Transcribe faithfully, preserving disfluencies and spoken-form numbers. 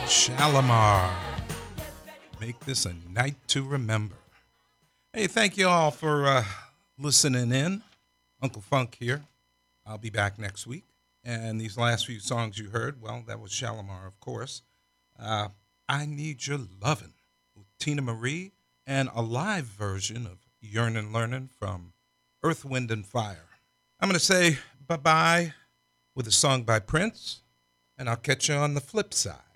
Shalimar. Make this a night to remember. Hey, thank you all for uh, listening in. Uncle Funk here. I'll be back next week. And these last few songs you heard, well, that was Shalimar, of course. Uh, I Need Your Lovin' with Tina Marie, and a live version of Yearnin' Learnin' from Earth, Wind, and Fire. I'm going to say bye-bye with a song by Prince, and I'll catch you on the flip side.